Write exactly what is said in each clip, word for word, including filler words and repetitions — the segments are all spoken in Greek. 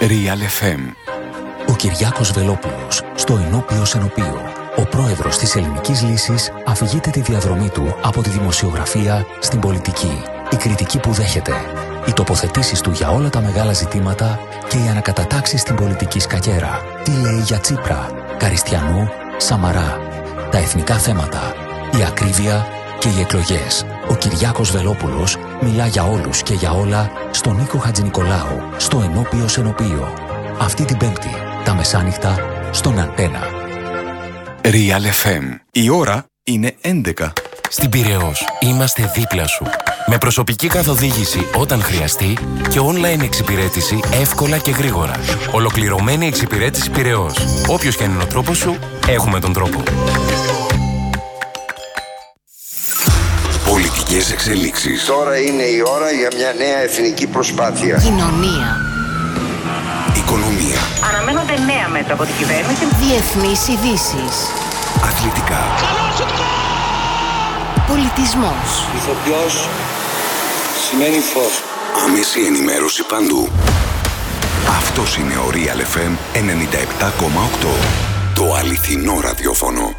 Real εφ εμ. Ο Κυριάκος Βελόπουλος, στο ενώπιο Σενοπείο. Ο πρόεδρος της Ελληνικής Λύσης αφηγείται τη διαδρομή του από τη δημοσιογραφία στην πολιτική. Η κριτική που δέχεται, οι τοποθετήσεις του για όλα τα μεγάλα ζητήματα και οι ανακατατάξεις στην πολιτική σκακέρα. Τι λέει για Τσίπρα, Καριστιανού, Σαμαρά, τα εθνικά θέματα, η ακρίβεια και οι εκλογές. Ο Κυριάκος Βελόπουλος μιλά για όλους και για όλα στον Νίκο Χατζηνικολάου, στο ενώπιο Σενοπείο. Αυτή την Πέμπτη, τα μεσάνυχτα, στον Αντένα. Real εφ εμ. Η ώρα είναι έντεκα. Στην Πειραιώς είμαστε δίπλα σου. Με προσωπική καθοδήγηση όταν χρειαστεί και online εξυπηρέτηση εύκολα και γρήγορα. Ολοκληρωμένη εξυπηρέτηση Πειραιώς. Όποιος και αν είναι ο τρόπος σου, έχουμε τον τρόπο. Πολιτικές εξελίξεις. Τώρα είναι η ώρα για μια νέα εθνική προσπάθεια. Κοινωνία. Οικονομία. Αναμένονται νέα μέτρα από την κυβέρνηση. Διεθνείς ειδήσεις. Αθλητικά. Πολιτισμός. Ηθοποιός σημαίνει φως. Άμεση ενημέρωση παντού. Αυτός είναι ο Real εφ εμ ενενήντα επτά κόμμα οκτώ. Το αληθινό ραδιόφωνο.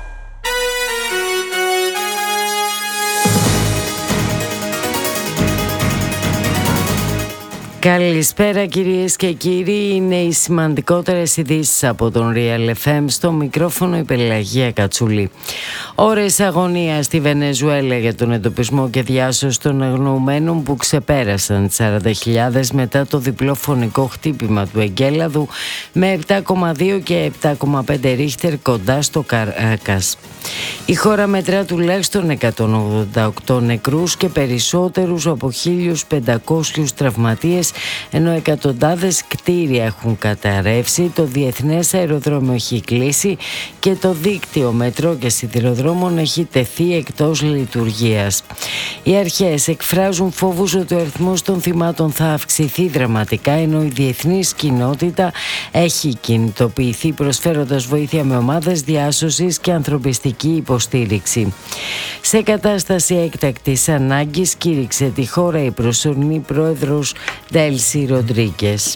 Καλησπέρα κυρίες και κύριοι, είναι οι σημαντικότερες ειδήσεις από τον Real εφ εμ, στο μικρόφωνο η Πελαγία Κατσούλη. Ώρες αγωνία στη Βενεζουέλα για τον εντοπισμό και διάσωση των αγνοωμένων που ξεπέρασαν τις σαράντα χιλιάδες μετά το διπλό φωνικό χτύπημα του εγκέλαδου με επτά κόμμα δύο και επτά κόμμα πέντε ρίχτερ κοντά στο Καράκας. Η χώρα μετρά τουλάχιστον εκατόν ογδόντα οκτώ νεκρούς και περισσότερους από χίλιους πεντακόσιους τραυματίες, ενώ εκατοντάδες κτίρια έχουν καταρρεύσει, το διεθνές αεροδρόμιο έχει κλείσει και το δίκτυο μετρό και σιδηροδρόμων έχει τεθεί εκτός λειτουργίας. Οι αρχές εκφράζουν φόβους ότι ο αριθμός των θυμάτων θα αυξηθεί δραματικά, ενώ η διεθνής κοινότητα έχει κινητοποιηθεί προσφέροντας βοήθεια με ομάδες διάσωσης και ανθρωπιστική υποστήριξη. Σε κατάσταση έκτακτης ανάγκης κήρυξε τη χώρα η προσωρινή πρόεδρος Ντέλσι Ροντρίγκες.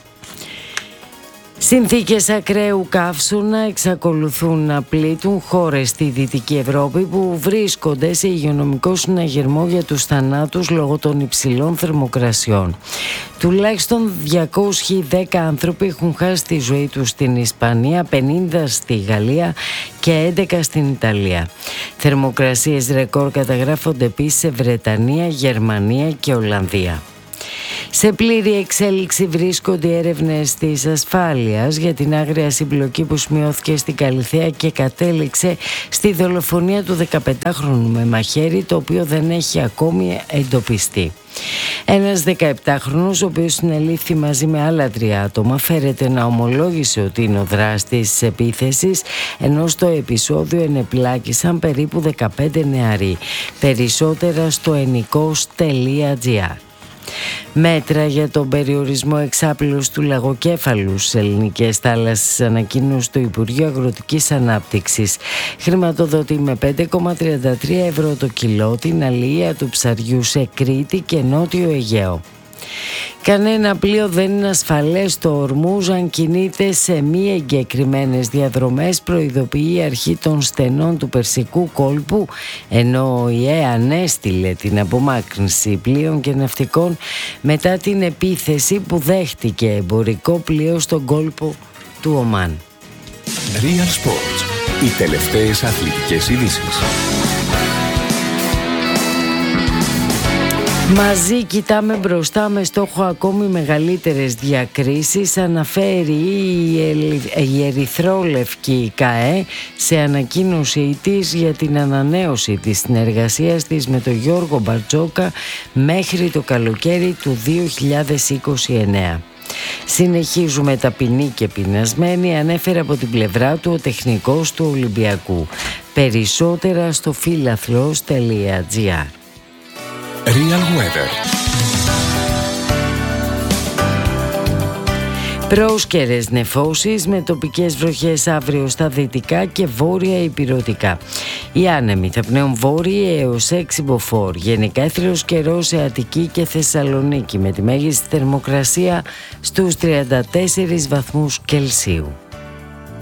Συνθήκες ακραίου καύσωνα εξακολουθούν να πλήττουν χώρες στη Δυτική Ευρώπη που βρίσκονται σε υγειονομικό συναγερμό για τους θανάτους λόγω των υψηλών θερμοκρασιών. Τουλάχιστον διακόσιοι δέκα άνθρωποι έχουν χάσει τη ζωή τους στην Ισπανία, πενήντα στη Γαλλία και έντεκα στην Ιταλία. Θερμοκρασίες ρεκόρ καταγράφονται επίσης σε Βρετανία, Γερμανία και Ολλανδία. Σε πλήρη εξέλιξη βρίσκονται οι έρευνες της ασφάλειας για την άγρια συμπλοκή που σημειώθηκε στην Καλιθέα και κατέληξε στη δολοφονία του δεκαπεντάχρονου με μαχαίρι, το οποίο δεν έχει ακόμη εντοπιστεί. Ένας δεκαεπτάχρονος, ο οποίος συνελήφθη μαζί με άλλα τρία άτομα, φέρεται να ομολόγησε ότι είναι ο δράστης της επίθεσης, ενώ στο επεισόδιο ενεπλάκησαν περίπου δεκαπέντε νεαροί. Περισσότερα στο ενικός τελεία τζι άρ. Μέτρα για τον περιορισμό εξάπλωσης του λαγοκέφαλου στις ελληνικές θάλασσες, ανακοίνωσε το Υπουργείο Αγροτικής Ανάπτυξης. Χρηματοδοτεί με πέντε κόμμα τριάντα τρία ευρώ το κιλό την αλληλεία του ψαριού σε Κρήτη και Νότιο Αιγαίο. Κανένα πλοίο δεν είναι ασφαλές στο Ορμούζ αν κινείται σε μη εγκεκριμένες διαδρομές, προειδοποιεί η αρχή των στενών του Περσικού κόλπου, ενώ ο ΙΕ ανέστηλε την απομάκρυνση πλοίων και ναυτικών μετά την επίθεση που δέχτηκε εμπορικό πλοίο στον κόλπο του Ομάν. Real Sports. Οι τελευταίες αθλητικές ειδήσεις. Μαζί κοιτάμε μπροστά με στόχο ακόμη μεγαλύτερες διακρίσεις, αναφέρει η Ερυθρόλευκη ΚΑΕ σε ανακοίνωσή της για την ανανέωση της συνεργασίας της με τον Γιώργο Μπαρτζόκα μέχρι το καλοκαίρι του δύο χιλιάδες είκοσι εννέα. Συνεχίζουμε ταπεινοί και πεινασμένοι, ανέφερε από την πλευρά του ο τεχνικός του Ολυμπιακού. Περισσότερα στο φίλαθλος τελεία τζι άρ. Real Weather. Πρόσκαιρες νεφώσεις με τοπικές βροχές αύριο στα δυτικά και βόρεια ηπειρωτικά. Οι άνεμοι θα πνέουν βόρειοι έως έξι μποφόρ. Γενικά έθριος καιρός σε Αττική και Θεσσαλονίκη με τη μέγιστη θερμοκρασία στους τριάντα τέσσερις βαθμούς Κελσίου.